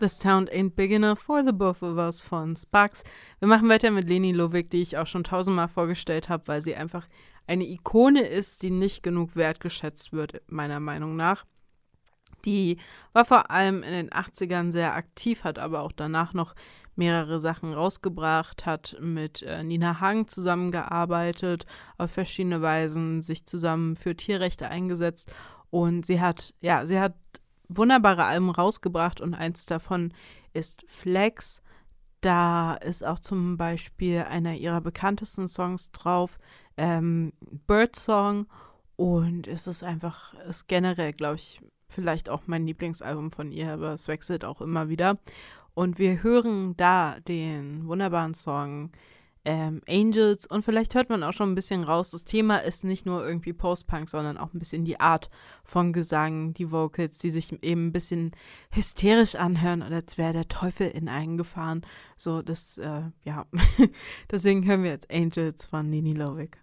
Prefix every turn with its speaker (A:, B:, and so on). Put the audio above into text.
A: The Sound Ain't Big Enough for the Both of Us von Sparks. Wir machen weiter mit Leni Lovik, die ich auch schon tausendmal vorgestellt habe, weil sie einfach eine Ikone ist, die nicht genug wertgeschätzt wird, meiner Meinung nach. Die war vor allem in den 80ern sehr aktiv, hat aber auch danach noch mehrere Sachen rausgebracht, hat mit Nina Hagen zusammengearbeitet, auf verschiedene Weisen sich zusammen für Tierrechte eingesetzt und sie hat wunderbare Alben rausgebracht und eins davon ist Flex. Da ist auch zum Beispiel einer ihrer bekanntesten Songs drauf, Birdsong, und es ist generell, glaube ich, vielleicht auch mein Lieblingsalbum von ihr, aber es wechselt auch immer wieder. Und wir hören da den wunderbaren Song Angels, und vielleicht hört man auch schon ein bisschen raus, das Thema ist nicht nur irgendwie Post-Punk, sondern auch ein bisschen die Art von Gesang, die Vocals, die sich eben ein bisschen hysterisch anhören, als wäre der Teufel in einen gefahren. So, das, deswegen hören wir jetzt Angels von Leni Lovik.